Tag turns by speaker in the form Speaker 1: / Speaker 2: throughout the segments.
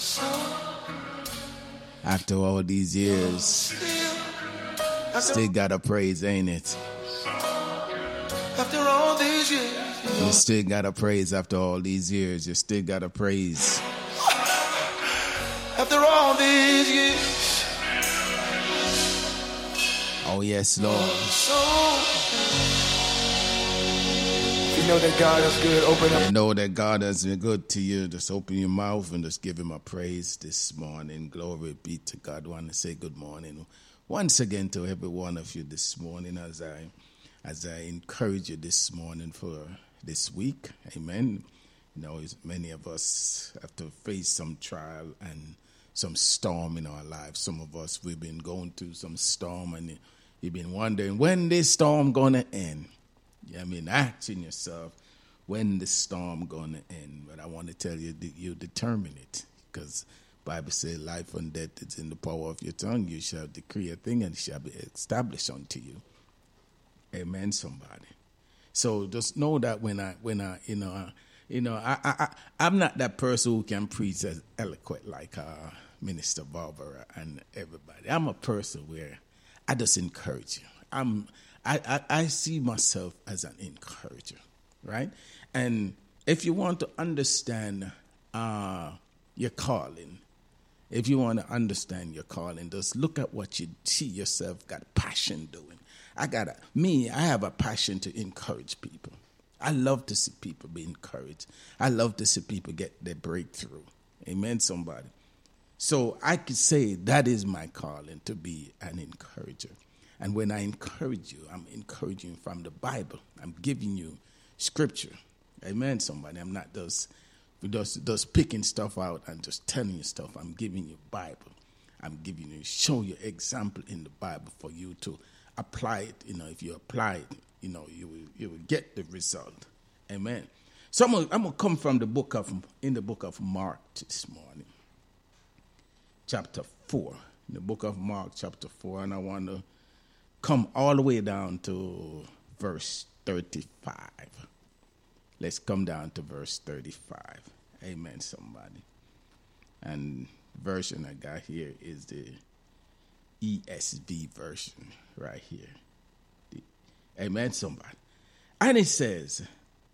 Speaker 1: After all these years, still gotta praise, ain't it?
Speaker 2: After all these years,
Speaker 1: you still gotta praise. After all these years, you still gotta praise.
Speaker 2: After all these years,
Speaker 1: oh yes, Lord.
Speaker 2: You know that God is good. Open up.
Speaker 1: You know that God has been good to you. Just open your mouth and just give him a praise this morning. Glory be to God. I want to say good morning once again to every one of you this morning as I encourage you this morning for this week. Amen. You know, many of us have to face some trial and some storm in our lives. Some of us, we've been going through some storm and you've been wondering when this storm going to end. I mean, asking yourself, when the storm going to end? But I want to tell you that you determine it, because Bible says life and death is in the power of your tongue. You shall decree a thing and it shall be established unto you. Amen, somebody. So just know that I'm not that person who can preach as eloquent like Minister Barbara and everybody. I'm a person where I just encourage you. I see myself as an encourager, right? And if you want to understand your calling, just look at what you see yourself got passion doing. I have a passion to encourage people. I love to see people be encouraged. I love to see people get their breakthrough. Amen, somebody. So I could say that is my calling, to be an encourager. And when I encourage you, I'm encouraging from the Bible. I'm giving you scripture. Amen, somebody. I'm not just picking stuff out and just telling you stuff. I'm giving you Bible. I'm giving you, show you example in the Bible for you to apply it. You know, if you apply it, you will get the result. Amen. So I'm gonna come from the book of Mark this morning, chapter 4. In the book of Mark, chapter 4, and I want to come all the way down to verse 35. Let's come down to verse 35. Amen, somebody. And the version I got here is the ESV version right here. Amen, somebody. And it says,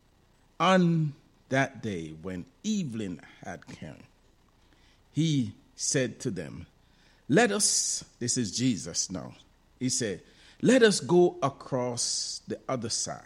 Speaker 1: on that day when evening had come, he said to them, let us, this is Jesus now, he said, let us go across the other side.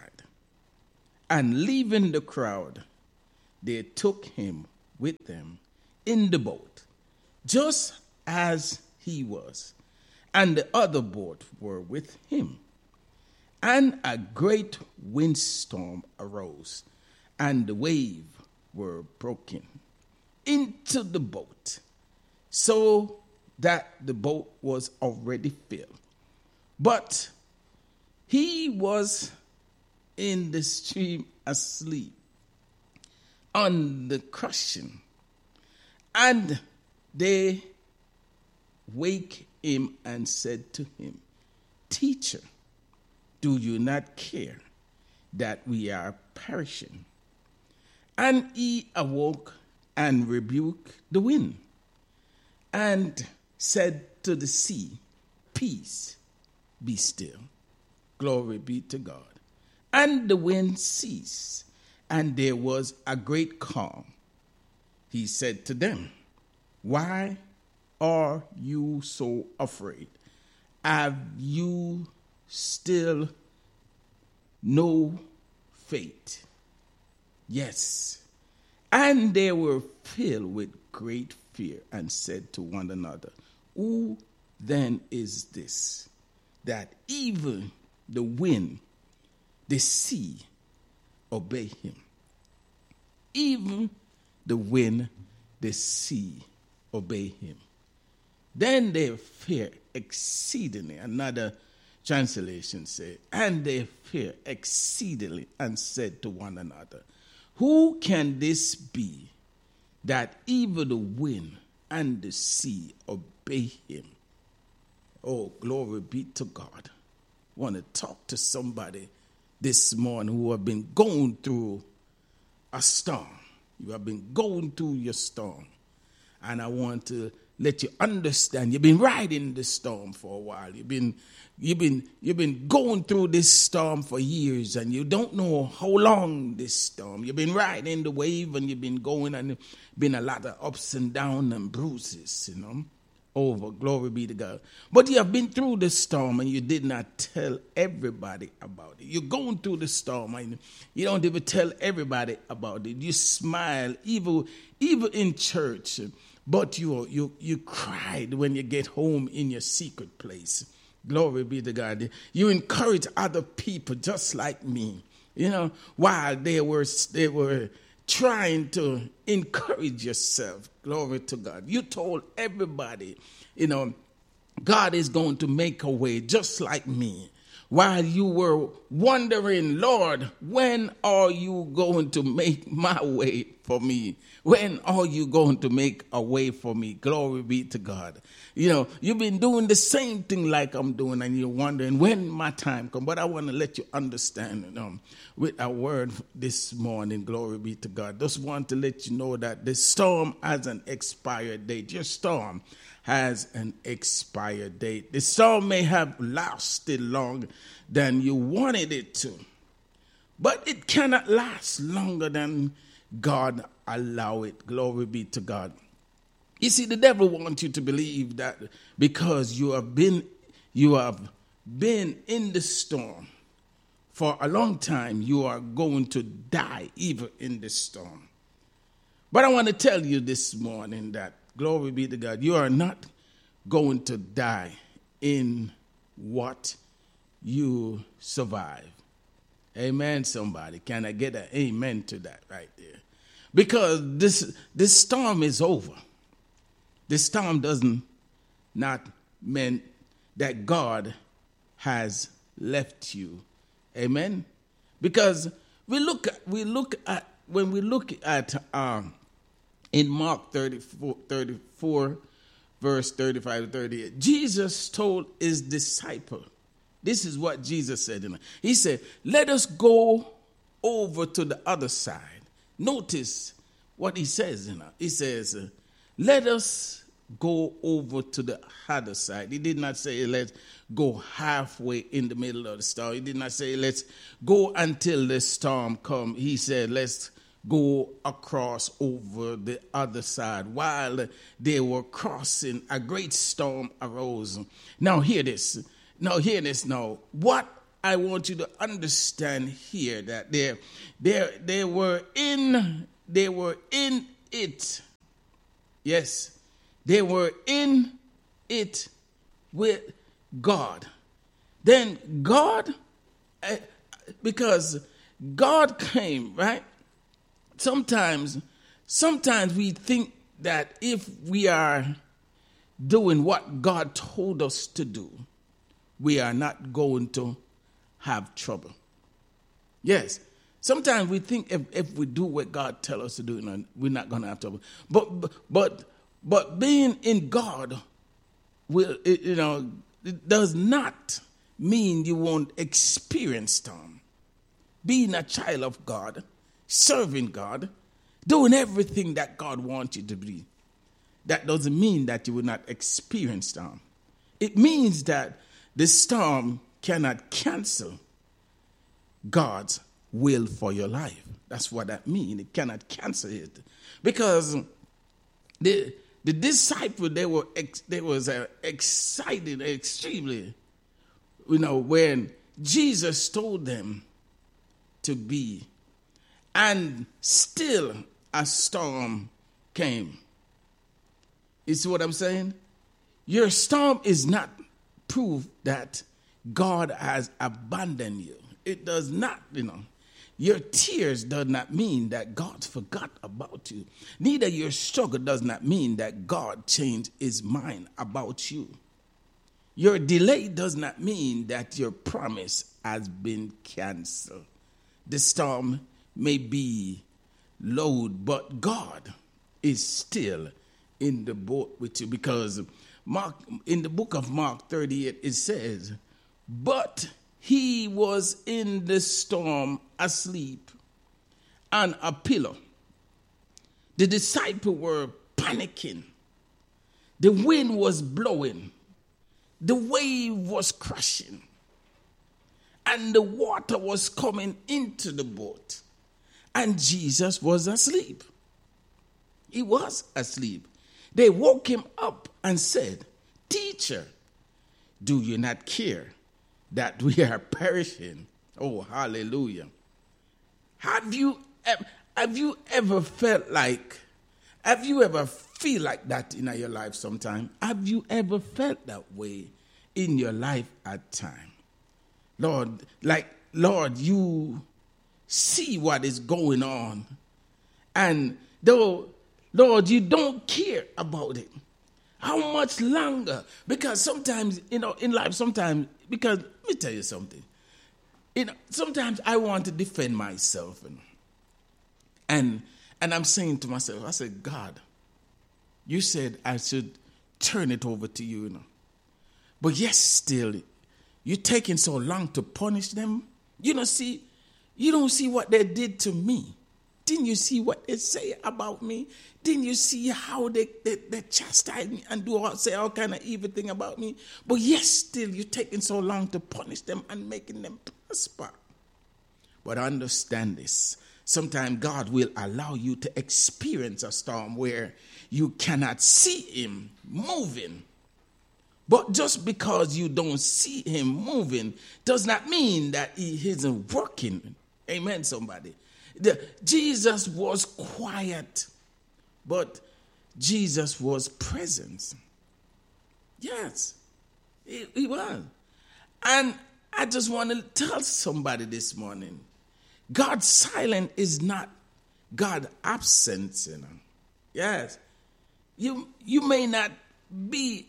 Speaker 1: And leaving the crowd, they took him with them in the boat, just as he was. And the other boat were with him. And a great windstorm arose, and the waves were broken into the boat, so that the boat was already filled. But he was in the stream asleep on the cushion. And they wake him and said to him, Teacher, do you not care that we are perishing? And he awoke and rebuked the wind and said to the sea, Peace, be still. Glory be to God. And the wind ceased, and there was a great calm. He said to them, Why are you so afraid? Have you still no faith? Yes. And they were filled with great fear and said to one another, Who then is this, that even the wind, the sea, obey him? Even the wind, the sea, obey him. Then they fear exceedingly. Another translation said, and they fear exceedingly and said to one another, Who can this be, that even the wind and the sea obey him? Oh, glory be to God. I want to talk to somebody this morning who have been going through a storm. You have been going through your storm. And I want to let you understand. You've been riding the storm for a while. You've been going through this storm for years, and you don't know how long this storm. You've been riding the wave, and you've been going, and been a lot of ups and downs and bruises, over. Glory be to God. But you have been through the storm, and you did not tell everybody about it. You're going through the storm, and you don't even tell everybody about it. You smile, even in church. But you cried when you get home in your secret place. Glory be to God. You encourage other people just like me. While they were trying to encourage yourself. Glory to God. You told everybody, God is going to make a way just like me. While you were wondering, Lord, when are you going to make my way for me? When are you going to make a way for me? Glory be to God. You've been doing the same thing like I'm doing, and you're wondering when my time comes. But I want to let you understand with a word this morning, glory be to God. Just want to let you know that the storm has an expired date. Your storm has an expired date. The storm may have lasted longer than you wanted it to, but it cannot last longer than God allow it. Glory be to God. You see, the devil wants you to believe that because you have been in the storm for a long time, you are going to die even in the storm. But I want to tell you this morning that, glory be to God, you are not going to die in what you survive. Amen, somebody. Can I get an amen to that right there? Because this storm is over. This storm doesn't not mean that God has left you. Amen. Because when we look at in Mark 34 verse 35 to 38, Jesus told his disciple, this is what Jesus said. He said, let us go over to the other side. Notice what he says. He says, let us go over to the other side. He did not say let's go halfway in the middle of the storm. He did not say let's go until the storm comes. He said let's go across over the other side. While they were crossing, a great storm arose. Now hear this. Now, what I want you to understand here, that they were in it. Yes, they were in it with God. Then God, because God came, right? Sometimes we think that if we are doing what God told us to do, we are not going to have trouble. Yes. Sometimes we think if we do what God tells us to do, we're not going to have trouble. But being in God, it does not mean you won't experience storm. Being a child of God, serving God, doing everything that God wants you to be, that doesn't mean that you will not experience storm. It means that the storm cannot cancel God's will for your life. That's what that means. It cannot cancel it. Because the disciples, they was excited extremely, when Jesus told them to be. And still a storm came. You see what I'm saying? Your storm is not proof that God has abandoned you. It does not, Your tears does not mean that God forgot about you. Neither your struggle does not mean that God changed his mind about you. Your delay does not mean that your promise has been canceled. The storm may be low, but God is still in the boat with you, because in the book of Mark 38, it says, but he was in the storm asleep on a pillow. The disciples were panicking. The wind was blowing. The wave was crashing. And the water was coming into the boat. And Jesus was asleep. He was asleep. They woke him up and said, "Teacher, do you not care that we are perishing?" Oh, hallelujah. Have you ever felt like, have you ever feel like that in your life sometime? Have you ever felt that way in your life at time? Lord, you see what is going on. And though, Lord, you don't care about it. How much longer? Because sometimes, in life, because let me tell you something. Sometimes I want to defend myself. And I'm saying to myself, I said, God, you said I should turn it over to you. But yes, still, you're taking so long to punish them. You don't see what they did to me. Didn't you see what they say about me? Didn't you see how they chastise me and say all kind of evil thing about me? But yes, still, you're taking so long to punish them and making them prosper. But understand this. Sometimes God will allow you to experience a storm where you cannot see him moving. But just because you don't see him moving does not mean that he isn't working. Amen, somebody. Jesus was quiet, but Jesus was present. Yes, he was. And I just want to tell somebody this morning, God's silence is not God absence. Yes, you may not be.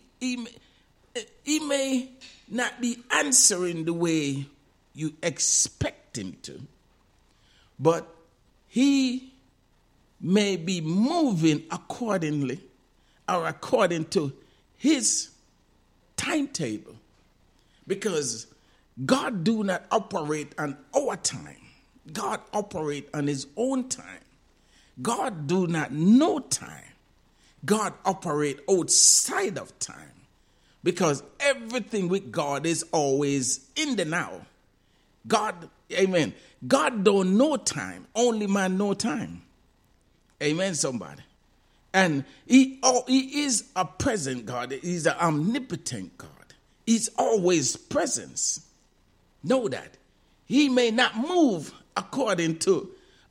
Speaker 1: He may not be answering the way you expect him to, but he may be moving accordingly or according to his timetable, because God do not operate on our time. God operate on his own time. God do not know time. God operate outside of time, because everything with God is always in the now. God, amen. God don't know time. Only man know time. Amen, somebody. And he is a present God. He's an omnipotent God. He's always present. Know that. He may not move according to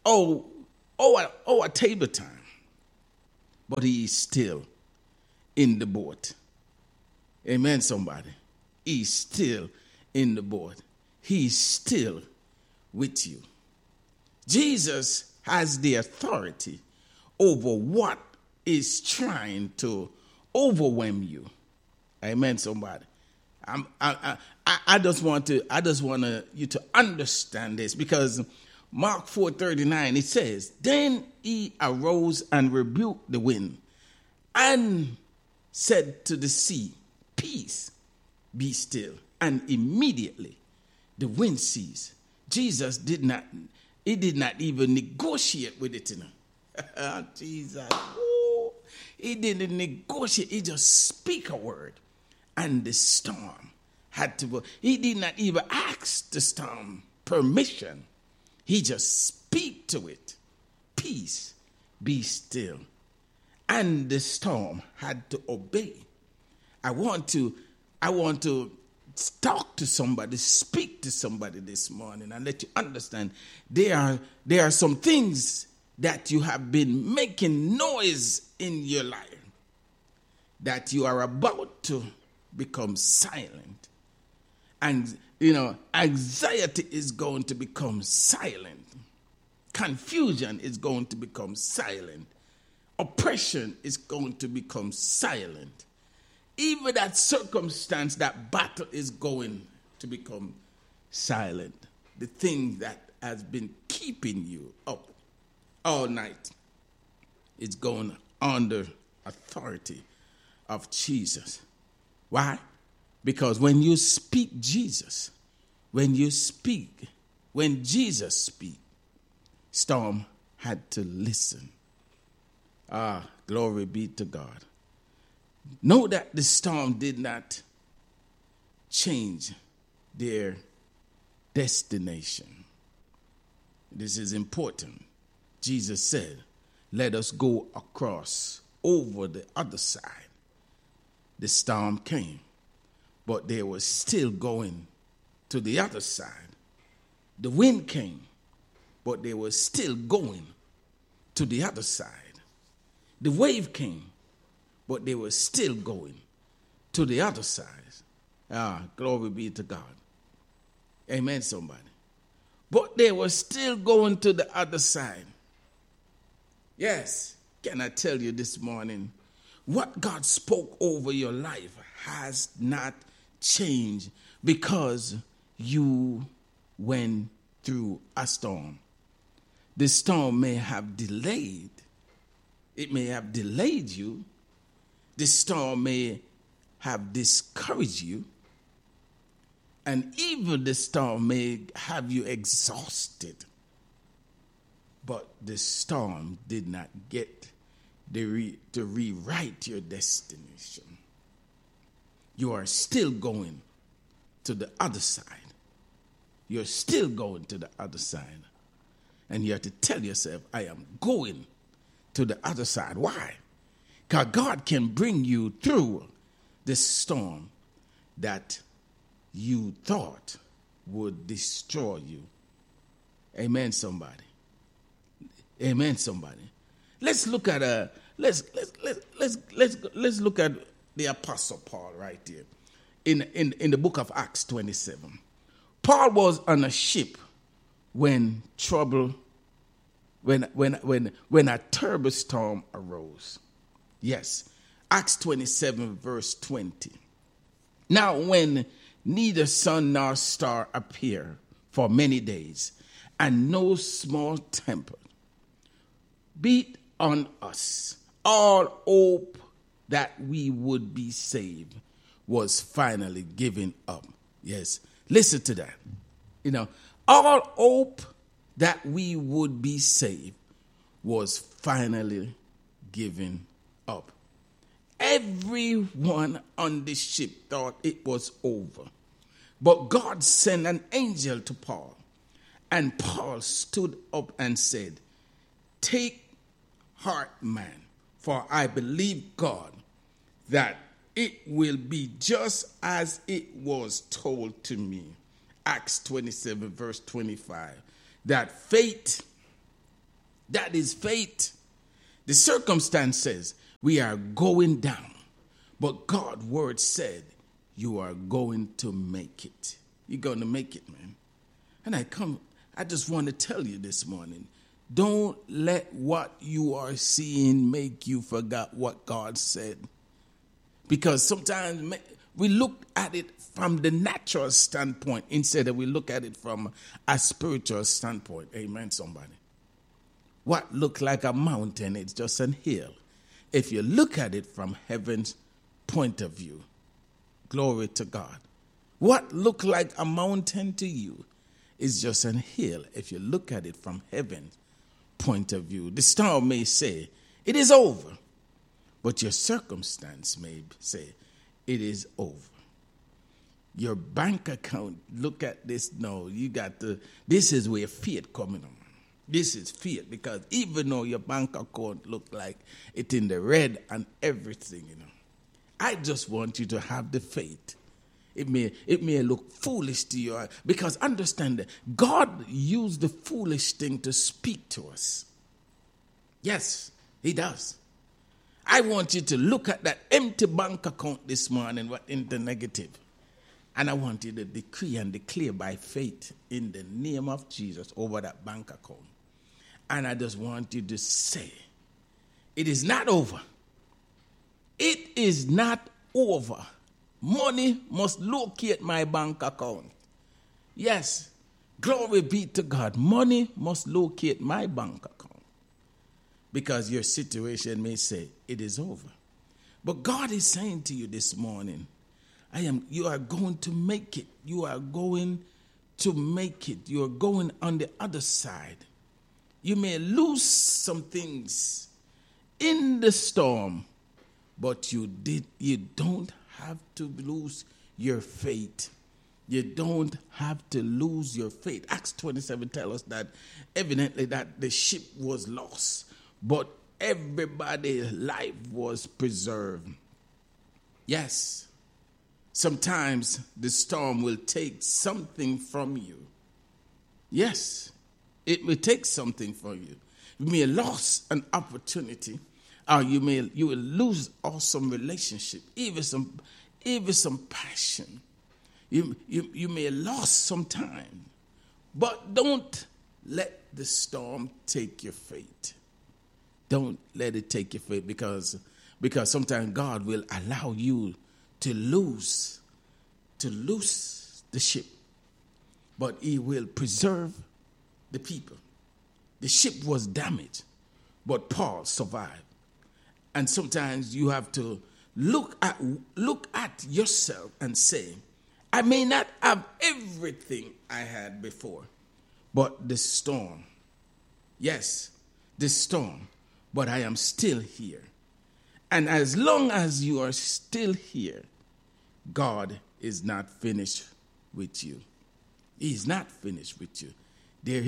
Speaker 1: our table time, but he is still in the boat. Amen, somebody. He's still in the boat. He's still with you. Jesus has the authority over what is trying to overwhelm you. Amen, somebody. I just want you to understand this, because Mark 4:39, it says, "Then he arose and rebuked the wind and said to the sea, 'Peace, be still.' And immediately the wind ceased." Jesus did not even negotiate with it. Jesus. Ooh. He didn't negotiate. He just speak a word. And the storm had to go. He did not even ask the storm permission. He just speak to it. "Peace, be still." And the storm had to obey. I want to talk to somebody, speak to somebody this morning, and let you understand there are some things that you have been making noise in your life that you are about to become silent. And, anxiety is going to become silent. Confusion is going to become silent. Oppression is going to become silent. Even that circumstance, that battle is going to become silent. The thing that has been keeping you up all night is going under authority of Jesus. Why? Because when you speak Jesus, when Jesus speak, storm had to listen. Glory be to God. Know that the storm did not change their destination. This is important. Jesus said, let us go across over the other side. The storm came, but they were still going to the other side. The wind came, but they were still going to the other side. The wave came, but they were still going to the other side. Glory be to God. Amen, somebody. But they were still going to the other side. Yes, can I tell you this morning, what God spoke over your life has not changed because you went through a storm. The storm may have delayed. It may have delayed you. The storm may have discouraged you. And even the storm may have you exhausted. But the storm did not get to rewrite your destination. You are still going to the other side. You're still going to the other side. And you have to tell yourself, I am going to the other side. Why? Because God can bring you through this storm that you thought would destroy you. Amen, somebody. Amen, somebody. Let's look at let's look at the Apostle Paul right here in the book of Acts 27. Paul was on a ship when a terrible storm arose. Yes, Acts 27 verse 20. Now when neither sun nor star appear for many days, and no small tempest beat on us, all hope that we would be saved was finally given up. Yes, listen to that. All hope that we would be saved was finally given up. Everyone on the ship thought it was over. But God sent an angel to Paul, and Paul stood up and said, take heart, man, for I believe God that it will be just as it was told to me. Acts 27 verse 25. That is fate. The circumstance says we are going down, but God's word said you are going to make it. You're going to make it, man. And I just want to tell you this morning, don't let what you are seeing make you forget what God said. Because sometimes we look at it from the natural standpoint instead of we look at it from a spiritual standpoint. Amen, somebody. What looked like a mountain, it's just an hill. If you look at it from heaven's point of view, glory to God. What looked like a mountain to you is just an hill if you look at it from heaven's point of view. The storm may say, it is over. But your circumstance may say, it is over. Your bank account, look at this. No, this is where faith coming on. This is faith, because even though your bank account look like it in the red and everything, I just want you to have the faith. It may look foolish to you, because understand that God used the foolish thing to speak to us. Yes, he does. I want you to look at that empty bank account this morning, what in the negative. And I want you to decree and declare by faith in the name of Jesus over that bank account. And I just want you to say, it is not over. It is not over. Money must locate my bank account. Yes, glory be to God. Money must locate my bank account. Because your situation may say, it is over. But God is saying to you this morning, you are going to make it. You are going to make it. You are going on the other side. You may lose some things in the storm, but you don't have to lose your faith. You don't have to lose your faith. Acts 27 tells us that evidently that the ship was lost, but everybody's life was preserved. Yes, sometimes the storm will take something from you. Yes, it will take something from you. You may lose an opportunity, or you will lose awesome relationship, even some passion. You may lose some time, but don't let the storm take your faith. Don't let it take your faith, because sometimes God will allow you to lose the ship, but he will preserve the people. The ship was damaged, but Paul survived. And sometimes you have to look at yourself and say, I may not have everything I had before, but the storm, yes, the storm, but I am still here. And as long as you are still here, God is not finished with you. He's not finished with you. There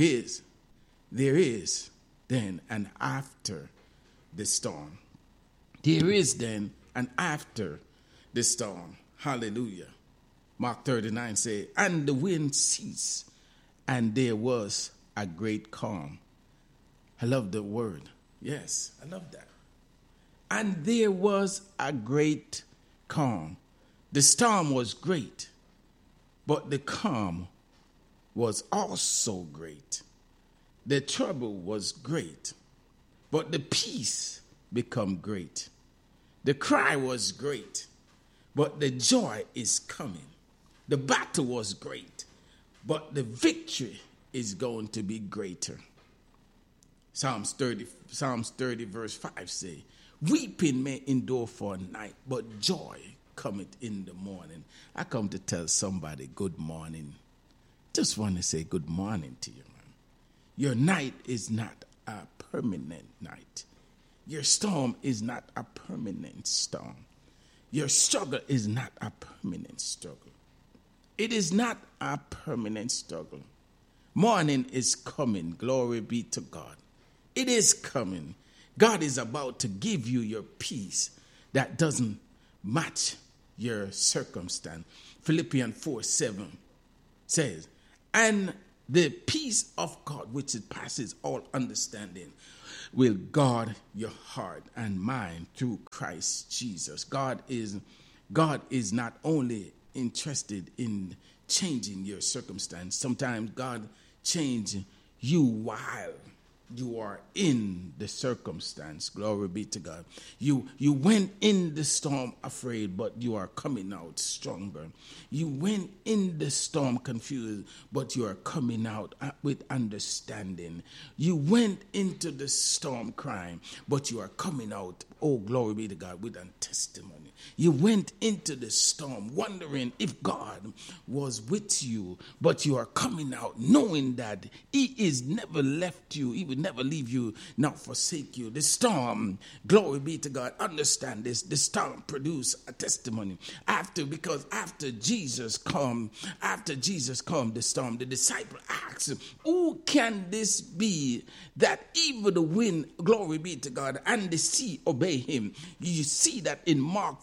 Speaker 1: is then an after the storm. There is then an after the storm. Hallelujah. Mark 39 says, and the wind ceased, and there was a great calm. I love the word. Yes, I love that. And there was a great calm. The storm was great, but the calm was also great. The trouble was great, but the peace become great. The cry was great, but the joy is coming. The battle was great, but the victory is going to be greater. Psalms 30 verse 5 say, weeping may endure for a night, but joy cometh in the morning. I come to tell somebody good morning. Just want to say good morning to you, man. Your night is not a permanent night. Your storm is not a permanent storm. Your struggle is not a permanent struggle. It is not a permanent struggle. Morning is coming. Glory be to God. It is coming. God is about to give you your peace that doesn't match your circumstance. Philippians 4:7 says, and the peace of God, which passes all understanding, will guard your heart and mind through Christ Jesus. God is not only interested in changing your circumstance. Sometimes God changes you while you are in the circumstance. Glory be to God. You went in the storm afraid, but you are coming out stronger. You went in the storm confused, but you are coming out with understanding. You went into the storm crying, but you are coming out, oh glory be to God, with a testimony. You went into the storm wondering if God was with you, but you are coming out knowing that he is never left you. He will never leave you, nor forsake you. The storm, glory be to God, understand this. The storm produced a testimony. Because after Jesus come, the storm, the disciple asked, who can this be that even the wind, glory be to God, and the sea obey him? You see that in Mark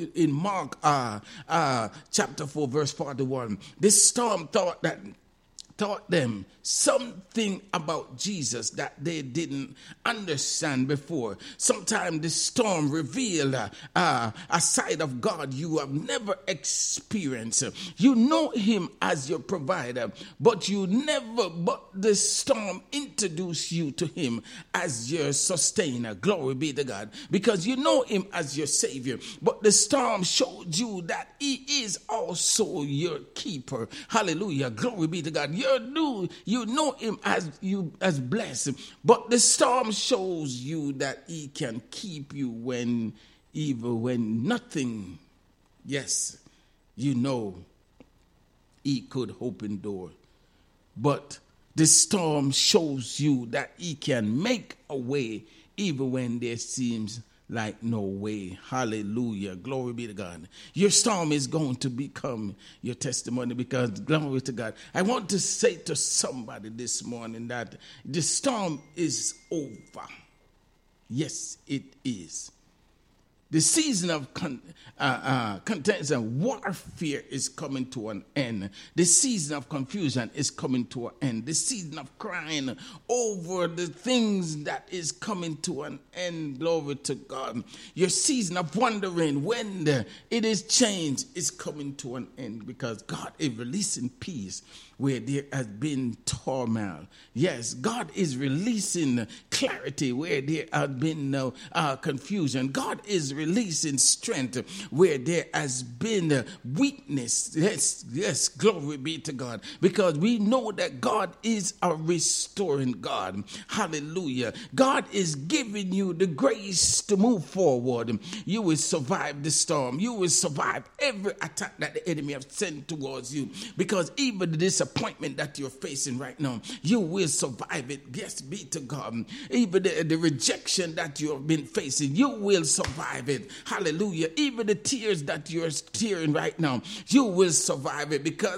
Speaker 1: chapter 4 verse 41. This storm taught them something about Jesus that they didn't understand before. Sometimes the storm revealed a side of God you have never experienced. You know him as your provider, but the storm introduced you to him as your sustainer. Glory be to God. Because you know him as your savior, but the storm showed you that he is also your keeper. Hallelujah. Glory be to God. You know him as blessed, but the storm shows you that he can keep you even when nothing. Yes, you know he could open door, but the storm shows you that he can make a way even when there seems like no way. Hallelujah. Glory be to God. Your storm is going to become your testimony because glory to God. I want to say to somebody this morning that the storm is over. Yes, it is. The season of contention and warfare is coming to an end. The season of confusion is coming to an end. The season of crying over the things that is coming to an end. Glory to God. Your season of wondering when it is changed is coming to an end because God is releasing peace where there has been turmoil. Yes, God is releasing clarity where there has been no confusion. God is releasing strength where there has been weakness. Yes, glory be to God. Because we know that God is a restoring God. Hallelujah. God is giving you the grace to move forward. You will survive the storm. You will survive every attack that the enemy has sent towards you. Because even the disappointment that you're facing right now, you will survive it. Yes, be to God. Even the rejection that you have been facing, you will survive it. Hallelujah. Even the tears that you're tearing right now, you will survive it because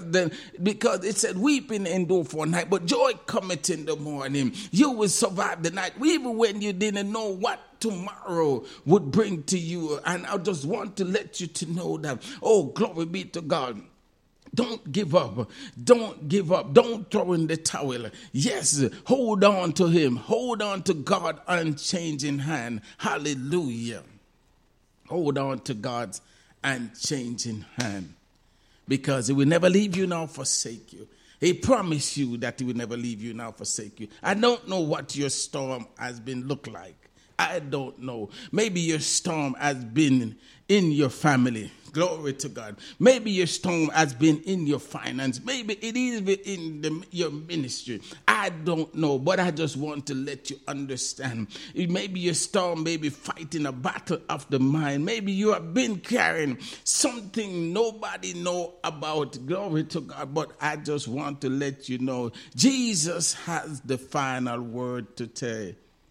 Speaker 1: it said weeping endure for a night, but joy cometh in the morning. You will survive the night, even when you didn't know what tomorrow would bring to you. And I just want to let you to know that, oh, glory be to God. Don't give up. Don't give up. Don't throw in the towel. Yes, hold on to him. Hold on to God's unchanging hand. Hallelujah. Hold on to God's unchanging hand. Because he will never leave you nor forsake you. He promised you that he will never leave you nor forsake you. I don't know what your storm has been look like. I don't know. Maybe your storm has been in your family. Glory to God. Maybe your storm has been in your finance. Maybe it is in your ministry. I don't know, but I just want to let you understand. Maybe your storm may be fighting a battle of the mind. Maybe you have been carrying something nobody know about. Glory to God. But I just want to let you know, Jesus has the final word to tell.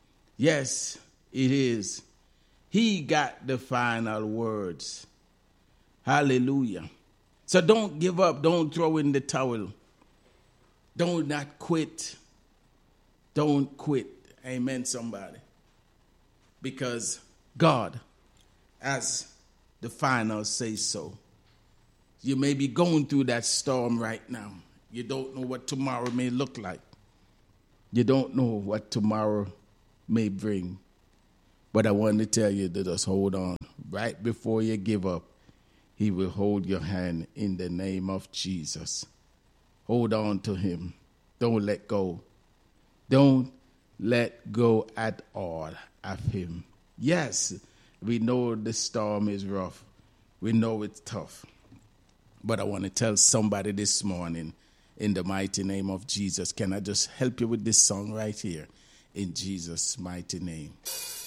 Speaker 1: Yes, it is. He got the final words. Hallelujah. So don't give up. Don't throw in the towel. Don't not quit. Don't quit. Amen, somebody. Because God has the final say so. You may be going through that storm right now. You don't know what tomorrow may look like. You don't know what tomorrow may bring. But I want to tell you to just hold on. Right before you give up, he will hold your hand in the name of Jesus. Hold on to him. Don't let go. Don't let go at all of him. Yes, we know the storm is rough. We know it's tough. But I want to tell somebody this morning, in the mighty name of Jesus, can I just help you with this song right here? In Jesus' mighty name.